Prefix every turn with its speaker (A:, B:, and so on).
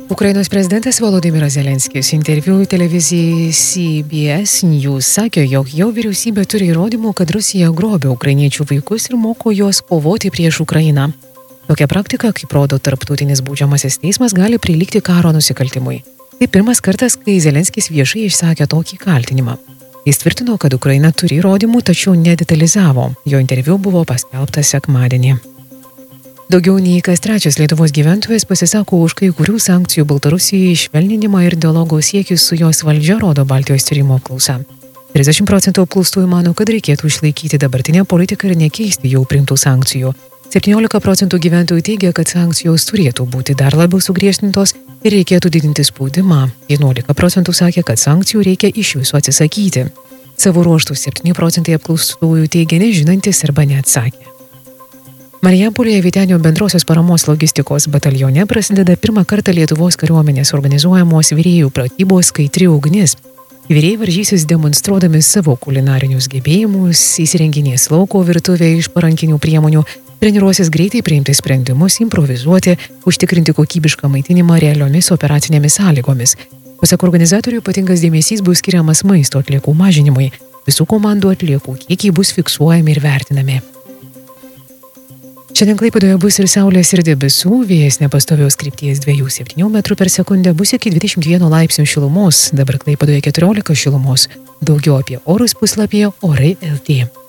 A: Ukrainos prezidentas Volodymyras Zelenskis interviu televizijai CBS News sakė, jog jo vyriausybė turi įrodymų, kad Rusija grobia ukrainiečių vaikus ir moko juos kovoti prieš Ukrainą. Tokia praktika, kaip rodo Tarptautinis baudžiamasis teismas, gali prilygti karo nusikaltimui. Tai pirmas kartas, kai Zelenskis viešai išsakė tokį kaltinimą. Jis tvirtino, kad Ukraina turi įrodymų, tačiau nedetalizavo. Jo interviu buvo paskelbtas sekmadienį. Daugiau nei kas trečias Lietuvos gyventojas pasisako už kai kurių sankcijų Baltarusijai švelninimą ir dialogo siekius su jos valdžia, rodo Baltijos tyrimo apklausa. 30% apklaustųjų mano, kad reikėtų išlaikyti dabartinę politiką ir nekeisti jau priimtų sankcijų. 17% gyventojų teigia, kad sankcijos turėtų būti dar labiau sugriežtintos ir reikėtų didinti spaudimą. 11% sakė, kad sankcijų reikia iš viso atsisakyti. Savo ruožtų 7% apklaustųjų teigia nežinantis arba neatsakė. Marijampolėje Vytenio bendrosios paramos logistikos batalione prasideda pirmą kartą Lietuvos kariuomenės organizuojamos virėjų pratybos Skaitri ugnis. Virėjai varžysis demonstruodami savo kulinarinius gebėjimus, įsirenginės lauko virtuvę iš parankinių priemonių, treniruosis greitai priimti sprendimus, improvizuoti, užtikrinti kokybišką maitinimą realiomis operacinėmis sąlygomis. Pasak organizatorių, ypatingas dėmesys bus skiriamas maisto atliekų mažinimui. Visų komandų atliekų kiekiai bus fiksuojami ir vertinami. Šiandien Klaipėdoje bus ir saulės, ir debesų, vėjas nepastovios krypties 2–7 m/s, bus iki 21 laipsnių šilumos, dabar Klaipėdoje 14 šilumos. Daugiau apie orus puslapyje Orai.lt.